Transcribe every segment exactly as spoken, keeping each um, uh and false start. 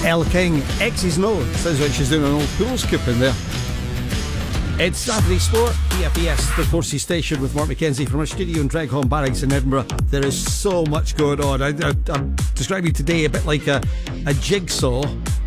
Elle King, X's No. Sounds like she's doing an old pool scoop in there. It's Saturday Sport, B F B S, the Forces Station with Mark McKenzie from our studio in Dreghorn Barracks in Edinburgh. There is so much going on. I, I, I'm describing today a bit like a, a jigsaw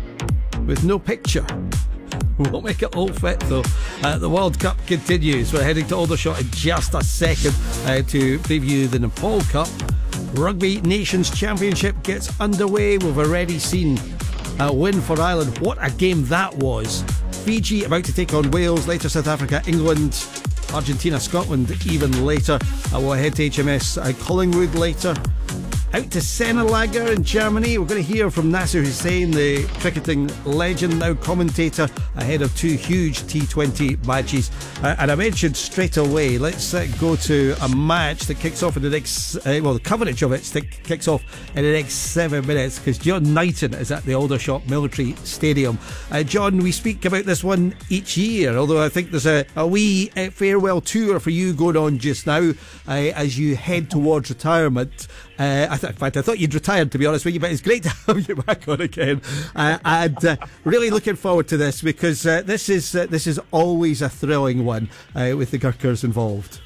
with no picture. We'll make it all fit though. Uh, the World Cup continues. We're heading to Aldershot in just a second uh, to preview the Nepal Cup. Rugby Nations Championship gets underway. We've already seen a win for Ireland. What a game that was. Fiji about to take on Wales, later South Africa, England, Argentina, Scotland even later. Uh, we'll head to H M S uh, Collingwood later. Out to Senelager in Germany. We're going to hear from Nasser Hussain, the cricketing legend, now commentator, ahead of two huge T twenty matches. Uh, and I mentioned straight away, let's uh, go to a match that kicks off in the next, uh, well, the coverage of it that kicks off in the next seven minutes because John Knighton is at the Aldershot Military Stadium. Uh, John, we speak about this one each year, although I think there's a, a wee uh, farewell tour for you going on just now uh, as you head towards retirement. Uh, I th- in fact, I thought you'd retired, to be honest with you, but it's great to have you back on again. Uh, and uh, really looking forward to this because uh, this is uh, this is always a thrilling one uh, with the Gurkhas involved.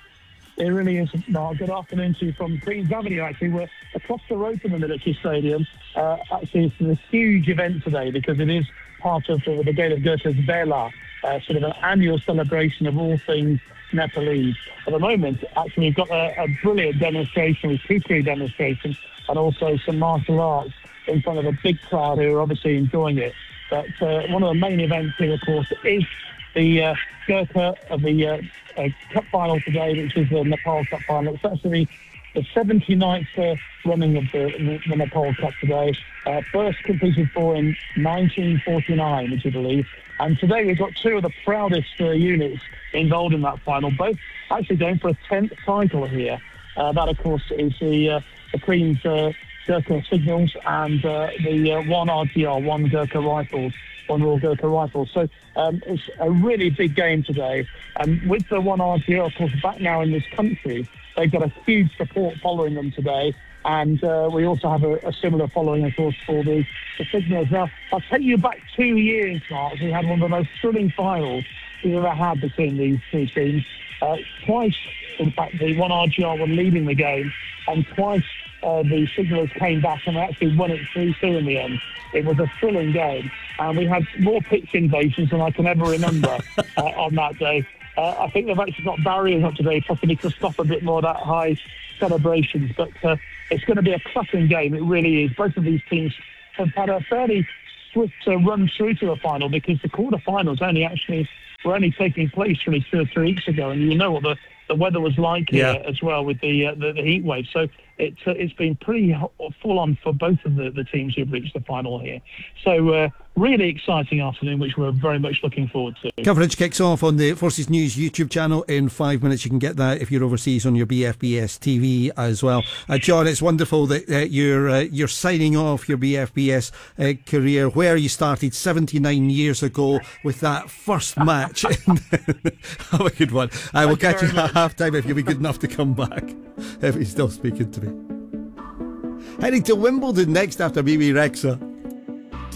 It really is. No, good afternoon to you from Queen's Avenue, actually. We're across the road from the military stadium. Uh, actually, it's a huge event today because it is part of the Brigade of Gurkhas Vela, uh, sort of an annual celebration of all things Nepalese. At the moment, actually, we've got a, a brilliant demonstration with kukri demonstrations and also some martial arts in front of a big crowd who are obviously enjoying it. But uh, one of the main events here, of course, is the uh, Gurkha of the uh, uh, Cup final today, which is the Nepal Cup final. It's actually the seventy-ninth uh, running of the, the Nepal Cup today. Uh, first completed for in nineteen forty-nine, would you believe? And today we've got two of the proudest uh, units involved in that final, both actually going for a tenth title here. Uh, that, of course, is the, uh, the Queen's uh, Gurkha Signals and uh, the uh, one R G R, one Gurkha Rifles, one Royal Gurkha Rifles. So um, it's a really big game today. And with the one R G R, of course, back now in this country, they've got a huge support following them today. And uh, we also have a, a similar following, of course, for the, the Signals. Now, I'll take you back two years, Mark. We had one of the most thrilling finals we've ever had between these two teams. Uh, twice, in fact, the one R G R were leading the game, and twice uh, the Signals came back and actually won it three two in the end. It was a thrilling game, and we had more pitch invasions than I can ever remember uh, on that day. Uh, I think they've actually got barriers up today, possibly to stop a bit more of that high celebrations, but uh, it's going to be a cracking game. It really is. Both of these teams have had a fairly swift uh, run through to the final because the quarterfinals only actually were only taking place really two or three weeks ago, and you know what the, the weather was like here yeah. as well with the, uh, the the heat wave. So it's uh, it's been pretty full on for both of the, the teams who've reached the final here. So uh, really exciting afternoon, which we're very much looking forward to. Coverage kicks off on the Forces News YouTube channel in five minutes. You can get that if you're overseas on your B F B S T V as well. Uh, John, it's wonderful that uh, you're uh, you're signing off your B F B S uh, career where you started seventy-nine years ago with that first match. Have a good one. I will catch you at half time if you'll be good enough to come back, if he's still speaking to me. Heading to Wimbledon next after B B Rexha.